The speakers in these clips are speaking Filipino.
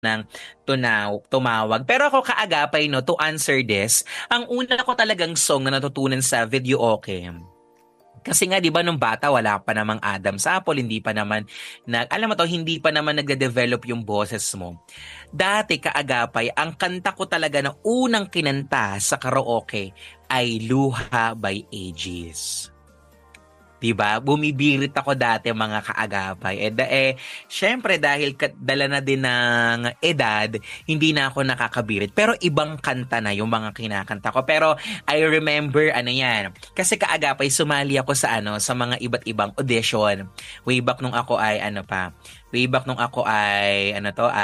ng tumawag. Pero ako kaagapay, no, to answer this, ang una ko talagang song na natutunan sa video okay. Kasi nga 'di ba nung bata wala pa namang Adam's Apple, hindi pa naman alam mo to, hindi pa naman nagde-develop yung boses mo. Dati kaagapay, ang kanta ko talaga na unang kinanta sa karaoke ay Luha by Aegis. 'Di ba? Bumibirit ako dati mga kaagapay. Syempre dahil dala na din ng edad, hindi na ako nakakabirit. Pero ibang kanta na yung mga kinakanta ko. Pero I remember ano 'yan. Kasi kaagapay sumali ako sa mga iba't ibang audition. Way back nung ako ay Way back nung ako ay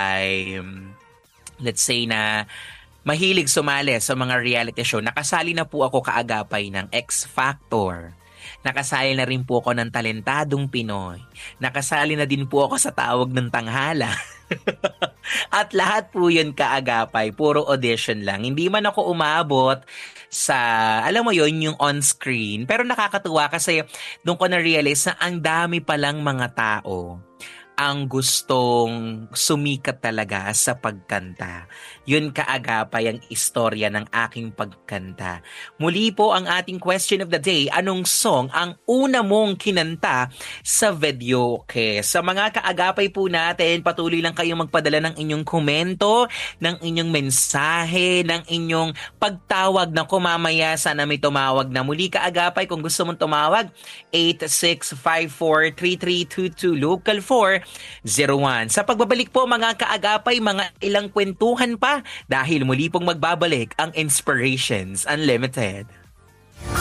let's say na mahilig sumali sa mga reality show. Nakasali na po ako kaagapay ng X Factor. Nakasali na rin po ako ng Talentadong Pinoy. Nakasali na din po ako sa Tawag ng Tanghala. At lahat po yun kaagapay, puro audition lang. Hindi man ako umabot sa, alam mo yun, yung on-screen. Pero nakakatuwa kasi doon ko na-realize na ang dami palang mga tao ang gustong sumikat talaga sa pagkanta. Yun kaagapay ang istorya ng aking pagkanta. Muli po ang ating question of the day, anong song ang una mong kinanta sa video? Okay. Sa mga kaagapay po natin, patuloy lang kayong magpadala ng inyong komento, ng inyong mensahe, ng inyong pagtawag na kumamaya. Sana may tumawag na. Muli kaagapay, kung gusto mong tumawag, 8654-3322 local 401. Sa pagbabalik po mga kaagapay, mga ilang kwentuhan pa dahil muli pong magbabalik ang Inspirations Unlimited.